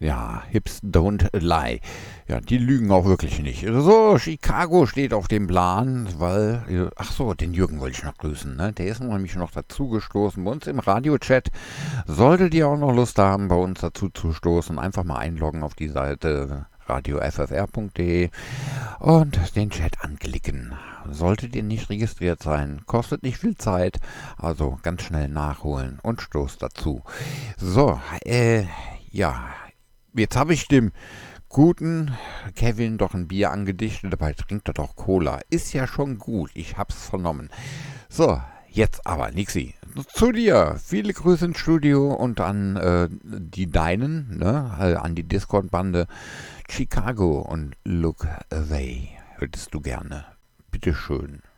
Ja, Hips don't lie. Ja, die lügen auch wirklich nicht. So, Chicago steht auf dem Plan, weil, ach so, den Jürgen wollte ich noch grüßen, ne? Der ist nämlich noch dazugestoßen bei uns im Radiochat. Solltet ihr auch noch Lust haben, bei uns dazu zu stoßen, einfach mal einloggen auf die Seite radioffr.de und den Chat anklicken. Solltet ihr nicht registriert sein, kostet nicht viel Zeit, also ganz schnell nachholen und stoßt dazu. So, ja, jetzt habe ich dem guten Kevin doch ein Bier angedichtet, dabei trinkt er doch Cola. Ist ja schon gut, ich hab's vernommen. So, jetzt aber, Nixi, zu dir. Viele Grüße ins Studio und an die Deinen, ne? An die Discord-Bande Chicago und Look Away. Hättest du gerne. Bitteschön.